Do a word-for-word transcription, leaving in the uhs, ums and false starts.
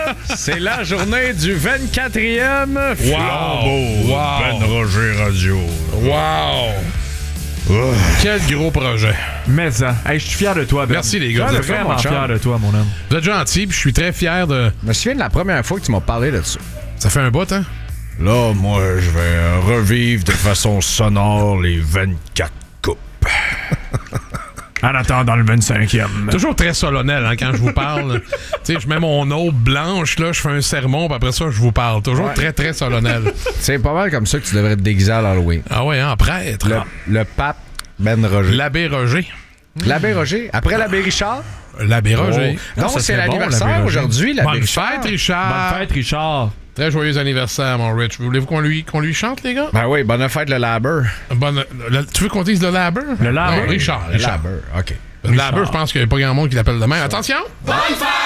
C'est la journée du vingt-quatrième flambeau Wow. Ben Roger Radio. Wow! Oh. Quel gros projet. Mais ça. Hey, je suis fier de toi, Ben. Merci, les gars. Je Vous suis êtes vraiment mon chum. fier de toi, mon homme. Vous êtes gentils, puis je suis très fier de... Je me souviens de la première fois que tu m'as parlé de ça. Ça fait un bout, hein? Là, moi, je vais euh, revivre de façon sonore les vingt-quatre coupes. En attendant le vingt-cinquième. Toujours très solennel, hein, quand je vous parle. Tu sais, je mets mon eau blanche, là, je fais un sermon, puis après ça, je vous parle. Toujours Ouais. très, très solennel. C'est pas mal comme ça que tu devrais te déguiser à l'Halloween. Ah ouais, hein, prêtre. Le, le pape Ben Roger. L'abbé Roger. L'abbé Roger. Après l'abbé Richard. L'abbé Roger. Oh. Non, ça c'est serait bon, l'anniversaire l'abbé Roger. aujourd'hui, l'abbé Bonne Richard. fête, Richard. Bonne fête, Richard. Très joyeux anniversaire, mon Rich. Voulez-vous qu'on lui, qu'on lui chante, les gars? Ben oui, bonne fête le Laber. Bonne, le- tu veux qu'on dise le Laber? Le Laber. Non, Richard. Le Richard. Laber, OK. Le Laber, je pense qu'il n'y a pas grand monde qui l'appelle de même. Attention! Bonne fête!